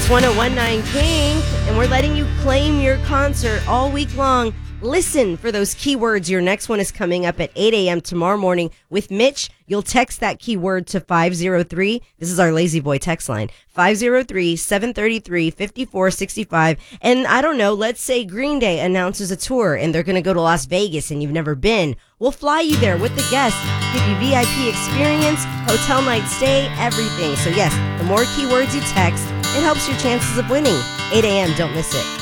It's 1019 Kink, and we're letting you claim your concert all week long. Listen for those keywords. Your next one is coming up at 8 a.m. tomorrow morning with Mitch. You'll text that keyword to 503. This is our Lazy Boy text line. 503-733-5465. And I don't know, let's say Green Day announces a tour and they're going to go to Las Vegas and you've never been. We'll fly you there with the guests, give you VIP experience, hotel night stay, everything. So yes, the more keywords you text, it helps your chances of winning. 8 a.m., don't miss it.